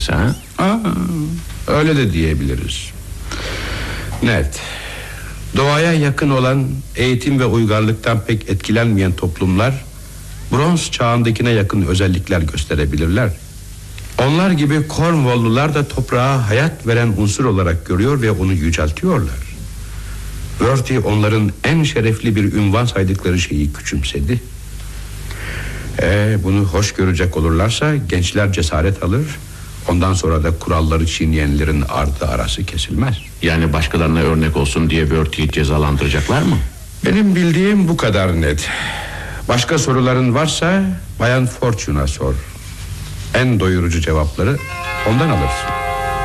Ha? Öyle de diyebiliriz. Net. Doğaya yakın olan, eğitim ve uygarlıktan pek etkilenmeyen toplumlar bronz çağındakine yakın özellikler gösterebilirler. Onlar gibi Cornwall'lular da toprağa hayat veren unsur olarak görüyor ve onu yüceltiyorlar. Worthy onların en şerefli bir ünvan saydıkları şeyi küçümsedi. Bunu hoş görecek olurlarsa gençler cesaret alır. Ondan sonra da kuralları çiğneyenlerin ardı arası kesilmez. Yani başkalarına örnek olsun diye Worthy'yi cezalandıracaklar mı? Benim bildiğim bu kadar net. Başka soruların varsa Bayan Fortune'a sor. En doyurucu cevapları ondan alırsın.